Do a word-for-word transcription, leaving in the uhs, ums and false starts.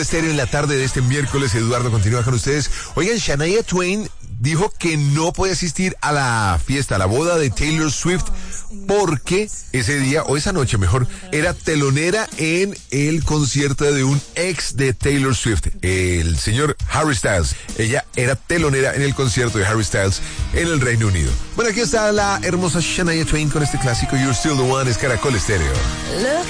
Estéreo en la tarde de este miércoles. Eduardo continúa con ustedes. Oigan, Shania Twain dijo que no puede asistir a la fiesta, a la boda de Taylor Swift, porque ese día, o esa noche mejor, era telonera en el concierto de un ex de Taylor Swift, el señor Harry Styles. Ella era telonera en el concierto de Harry Styles en el Reino Unido. Bueno, aquí está la hermosa Shania Twain con este clásico You're Still the One, es Caracol Estéreo. Look